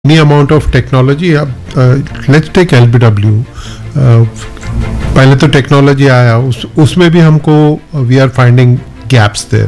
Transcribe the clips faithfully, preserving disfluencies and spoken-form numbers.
any amount of technology. uh, let's take L B W. uh, पहले तो technology आया, उस उसमें भी हमको we are finding gaps there.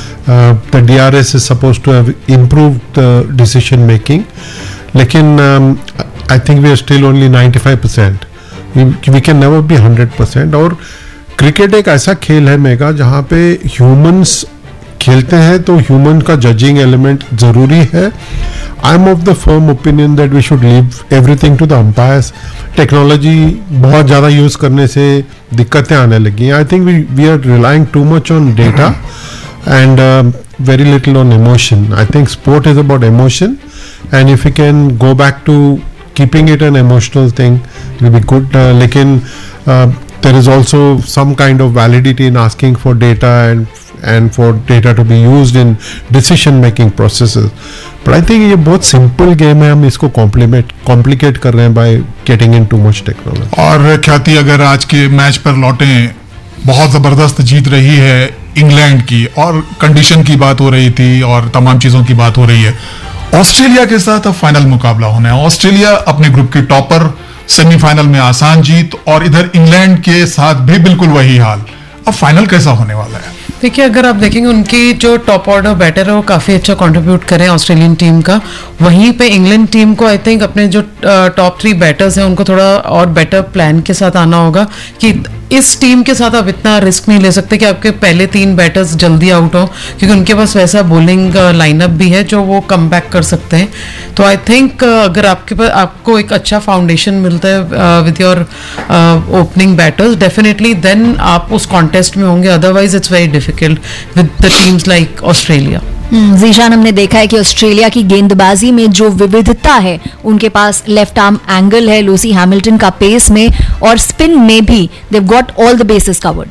The D R S is supposed to have improved the decision making, लेकिन I think we are still only ninety-five percent. We can never be one hundred percent. और cricket एक ऐसा खेल है mega जहाँ पे humans खेलते हैं, तो ह्यूमन का जजिंग एलिमेंट जरूरी है. I am of the firm opinion that we should leave everything to the umpires. Technology बहुत ज़्यादा यूज़ करने से दिक्कतें आने लगी हैं. I think we we are relying too much on data and very little on emotion. I think sport is about emotion, and if you can go back to keeping it an emotional thing it will be good. लेकिन there is also some kind of validity in asking for data and and for data to be used in decision making processes. But I think ये बहुत simple game है, हम इसको complicate complicate कर रहे हैं by getting in too much technology. और ख्याति, अगर आज के मैच पर लौटें, बहुत जबरदस्त जीत रही है इंग्लैंड की, और कंडीशन की बात हो रही थी और तमाम चीजों की बात हो रही है. ऑस्ट्रेलिया के साथ अब फाइनल मुकाबला होना है. ऑस्ट्रेलिया अपने ग्रुप की टॉपर, सेमीफाइनल में आसान जीत, और इधर इंग्लैंड के साथ भी बिल्कुल वही हाल. अब फाइनल कैसा होने वाला है? देखिए, अगर आप देखेंगे उनकी जो टॉप ऑर्डर बैटर है वो काफ़ी अच्छा कंट्रीब्यूट करें ऑस्ट्रेलियन टीम का. वहीं पे इंग्लैंड टीम को आई थिंक अपने जो टॉप थ्री बैटर्स हैं उनको थोड़ा और बेटर प्लान के साथ आना होगा कि इस टीम के साथ आप इतना रिस्क नहीं ले सकते कि आपके पहले तीन बैटर्स जल्दी आउट हो, क्योंकि उनके पास वैसा बॉलिंग लाइनअप भी है जो वो कम बैक कर सकते हैं. तो आई थिंक अगर आपके पास आपको एक अच्छा फाउंडेशन मिलता है with your opening batters, definitely then आप उस कॉन्टेस्ट में होंगे. Otherwise it's very difficult with the teams like Australia. Zeeshan, हमने देखा है कि ऑस्ट्रेलिया की गेंदबाजी में जो विविधता है, उनके पास लेफ्ट आर्म एंगल है लूसी हैमिल्टन का पेस में, और स्पिन में भी they have got all the basis covered.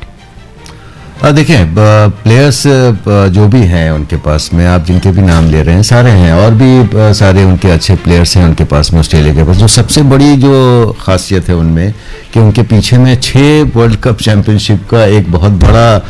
देखिए, प्लेयर्स जो भी हैं उनके पास में, आप जिनके भी नाम ले रहे हैं सारे हैं, और भी सारे उनके अच्छे प्लेयर्स हैं उनके पास में ऑस्ट्रेलिया के पास. जो सबसे बड़ी जो खासियत है उनमें कि उनके पीछे में छः वर्ल्ड कप चैंपियनशिप का एक बहुत बड़ा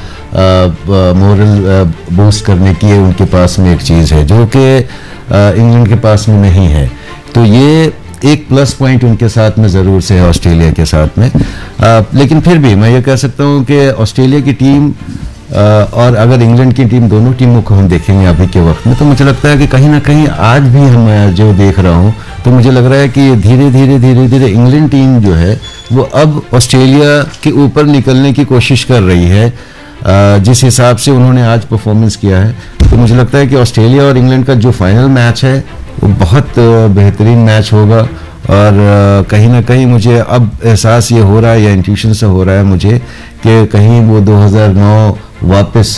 मोरल बूस्ट करने की उनके पास में एक चीज़ है जो कि इंग्लैंड के पास में नहीं है. तो ये एक प्लस पॉइंट उनके साथ में ज़रूर से है ऑस्ट्रेलिया के साथ में. आ, लेकिन फिर भी मैं ये कह सकता हूँ कि ऑस्ट्रेलिया की टीम आ, और अगर इंग्लैंड की टीम, दोनों टीमों को हम देखेंगे अभी के वक्त में, तो मुझे लगता है कि कहीं ना कहीं आज भी हम जो देख रहा हूँ, तो मुझे लग रहा है कि धीरे धीरे धीरे धीरे इंग्लैंड टीम जो है वो अब ऑस्ट्रेलिया के ऊपर निकलने की कोशिश कर रही है. जिस हिसाब से उन्होंने आज परफॉर्मेंस किया है, तो मुझे लगता है कि ऑस्ट्रेलिया और इंग्लैंड का जो फाइनल मैच है वो बहुत बेहतरीन मैच होगा. और कहीं ना कहीं मुझे अब एहसास ये हो रहा है, या इंट्यूशन से हो रहा है मुझे, कि कहीं वो दो हज़ार नौ वापस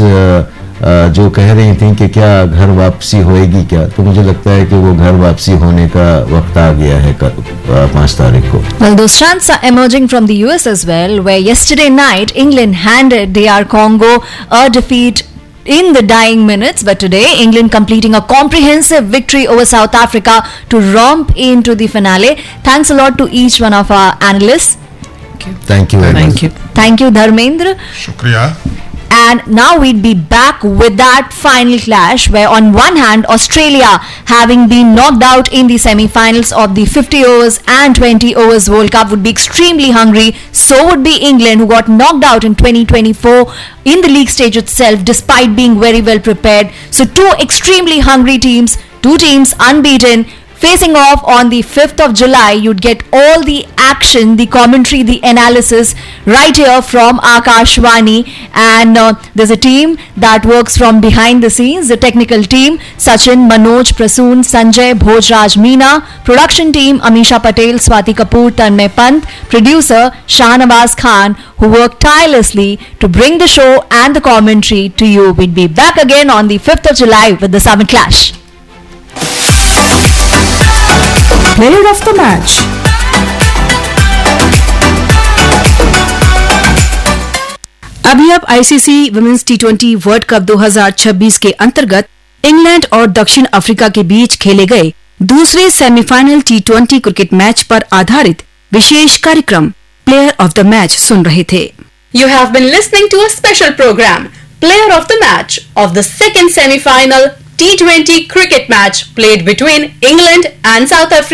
जो कह रही थी कि क्या घर वापसी होएगी क्या, तो मुझे लगता है कि वो घर वापसी होने का वक्त आ गया है पाँच तारीख को. Well, those chants are emerging from the U S as well, where yesterday night England handed D R Congo a defeat in the dying minutes, but today England completing a comprehensive victory over South Africa to romp into the finale. Thanks a lot to each one of our analysts. Thank you. Thank you. Thank you. Thank you, Dharmendra. Shukriya. And now we'd be back with that final clash, where on one hand Australia, having been knocked out in the semi-finals of the fifty overs and twenty overs World Cup, would be extremely hungry. So would be England, who got knocked out in twenty twenty-four in the league stage itself, despite being very well prepared. So two extremely hungry teams, two teams unbeaten, facing off on the fifth of July. You'd get all the action, the commentary, the analysis right here from Akashvani. And uh, there's a team that works from behind the scenes, the technical team, Sachin, Manoj, Prasoon, Sanjay, Bhojraj, Meena, production team, Amisha Patel, Swati Kapoor, Tanmay Pant, producer, Shahnawaz Khan, who work tirelessly to bring the show and the commentary to you. We'll be back again on the fifth of July with the Summer Clash. Player of the match. अभी अब ICC women's T twenty world cup दो हज़ार छब्बीस के अंतर्गत England और दक्षिण Africa के बीच खेले गए दूसरे semifinal T twenty cricket match पर आधारित विशेष कार्यक्रम प्लेयर ऑफ द मैच सुन रहे थे. You have been listening to a special program, Player of the Match of the second semi-final T twenty cricket match played between England and South Africa.